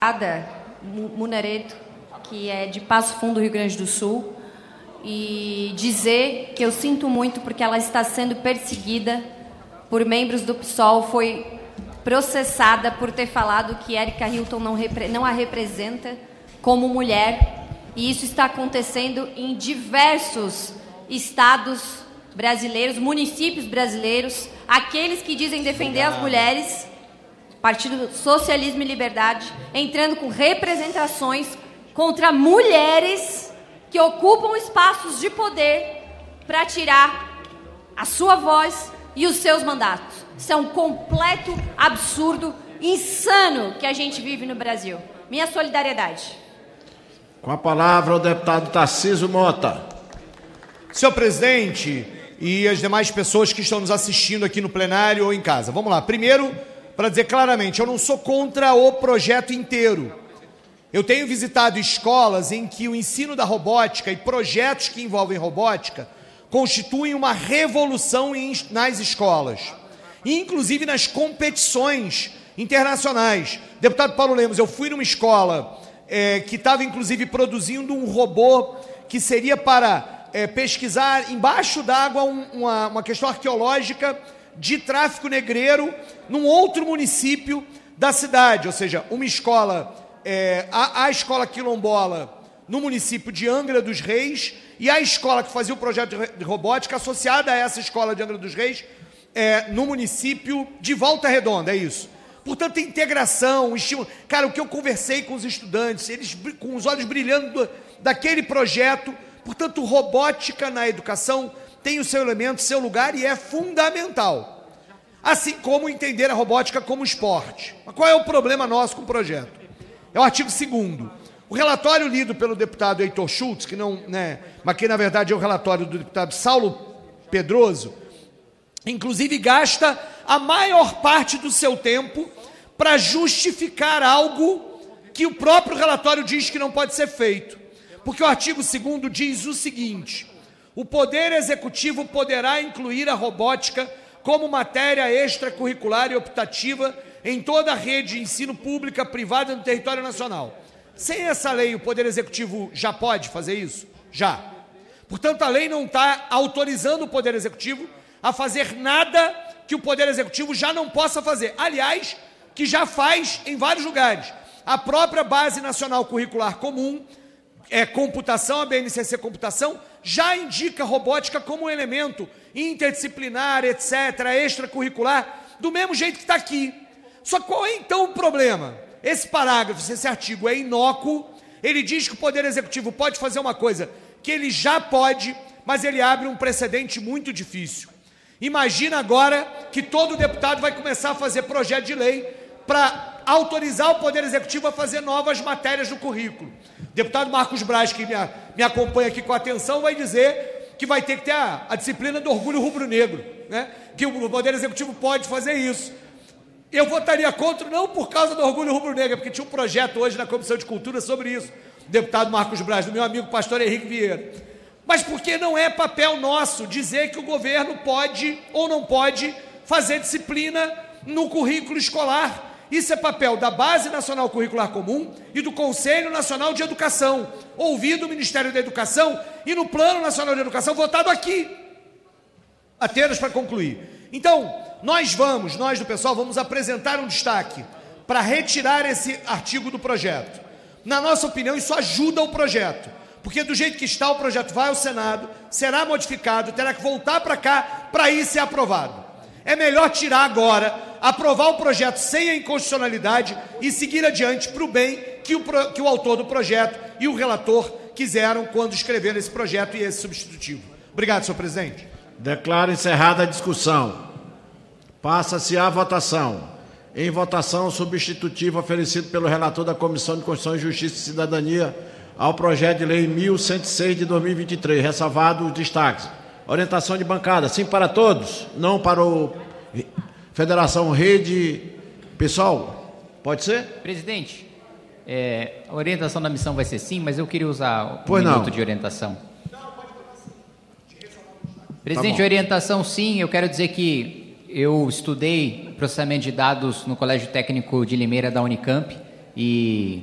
Munaredo, que é de Passo Fundo, Rio Grande do Sul, e dizer que eu sinto muito porque ela está sendo perseguida por membros do PSOL, foi processada por ter falado que Erika Hilton não a representa como mulher, e isso está acontecendo em diversos estados brasileiros, municípios brasileiros, aqueles que dizem defender as mulheres, Partido Socialismo e Liberdade, entrando com representações contra mulheres que ocupam espaços de poder para tirar a sua voz e os seus mandatos. Isso é um completo absurdo, insano que a gente vive no Brasil. Minha solidariedade. Com a palavra o deputado Tarcísio Mota. Senhor presidente e as demais pessoas que estão nos assistindo aqui no plenário ou em casa. Vamos lá. Primeiro, para dizer claramente, eu não sou contra o projeto inteiro. Eu tenho visitado escolas em que o ensino da robótica e projetos que envolvem robótica constituem uma revolução nas escolas, inclusive nas competições internacionais. Deputado Paulo Lemos, eu fui numa escola que estava inclusive produzindo um robô que seria para pesquisar embaixo d'água uma questão arqueológica de tráfico negreiro num outro município da cidade, ou seja, uma escola, a escola quilombola no município de Angra dos Reis e a escola que fazia o projeto de robótica associada a essa escola de Angra dos Reis no município de Volta Redonda, é isso. Portanto, integração, estímulo. Cara, o que eu conversei com os estudantes, eles com os olhos brilhando daquele projeto. Portanto, robótica na educação tem o seu elemento, seu lugar e é fundamental. Assim como entender a robótica como esporte. Mas qual é o problema nosso com o projeto? É o artigo 2º. O relatório lido pelo deputado Heitor Schultz, que não, mas que na verdade é o relatório do deputado Saulo Pedroso, inclusive gasta a maior parte do seu tempo para justificar algo que o próprio relatório diz que não pode ser feito. Porque o artigo 2º diz o seguinte: o Poder Executivo poderá incluir a robótica como matéria extracurricular e optativa em toda a rede de ensino pública privada no território nacional. Sem essa lei, o Poder Executivo já pode fazer isso? Já. Portanto, a lei não está autorizando o Poder Executivo a fazer nada que o Poder Executivo já não possa fazer. Aliás, que já faz em vários lugares. A própria Base Nacional Curricular Comum, computação, a BNCC Computação, já indica robótica como um elemento interdisciplinar, etc., extracurricular, do mesmo jeito que está aqui. Só qual é então o problema? Esse parágrafo, esse artigo é inócuo, ele diz que o Poder Executivo pode fazer uma coisa que ele já pode, mas ele abre um precedente muito difícil. Imagina agora que todo deputado vai começar a fazer projeto de lei para autorizar o Poder Executivo a fazer novas matérias no currículo. O deputado Marcos Braz, que me acompanha aqui com atenção, vai dizer que vai ter que ter a disciplina do orgulho rubro-negro, né? Que o Poder Executivo pode fazer isso. Eu votaria contra, não por causa do orgulho rubro-negro, porque tinha um projeto hoje na Comissão de Cultura sobre isso, o deputado Marcos Braz, do meu amigo pastor Henrique Vieira. Mas porque não é papel nosso dizer que o governo pode ou não pode fazer disciplina no currículo escolar. Isso é papel da Base Nacional Curricular Comum e do Conselho Nacional de Educação, ouvido o Ministério da Educação e no Plano Nacional de Educação, votado aqui. Apenas para concluir. Então, nós do pessoal, vamos apresentar um destaque para retirar esse artigo do projeto. Na nossa opinião, isso ajuda o projeto, porque do jeito que está, o projeto vai ao Senado, será modificado, terá que voltar para cá para aí ser aprovado. É melhor tirar agora, aprovar o projeto sem a inconstitucionalidade e seguir adiante para o bem que o autor do projeto e o relator quiseram quando escreveram esse projeto e esse substitutivo. Obrigado, senhor presidente. Declaro encerrada a discussão. Passa-se à votação. Em votação, o substitutivo oferecido pelo relator da Comissão de Constituição e Justiça e Cidadania ao projeto de lei 1106 de 2023, ressalvado os destaques. Orientação de bancada, sim para todos, não para o Federação Rede. Pessoal, pode ser? Presidente, a orientação da missão vai ser sim, mas eu queria usar um minuto de orientação. Presidente, Tá bom. orientação sim, eu quero dizer que eu estudei processamento de dados no Colégio Técnico de Limeira da Unicamp E